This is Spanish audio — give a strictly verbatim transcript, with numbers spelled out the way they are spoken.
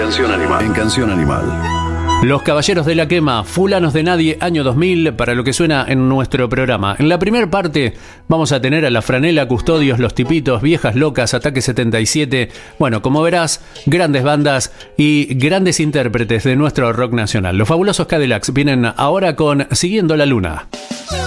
Canción Animal. En Canción Animal. Los Caballeros de la Quema, Fulanos de Nadie, año dos mil, para lo que suena en nuestro programa. En la primera parte vamos a tener a La Franela, Custodios, Los Tipitos, Viejas Locas, Ataque setenta y siete. Bueno, como verás, grandes bandas y grandes intérpretes de nuestro rock nacional. Los Fabulosos Cadillacs vienen ahora con Siguiendo la Luna.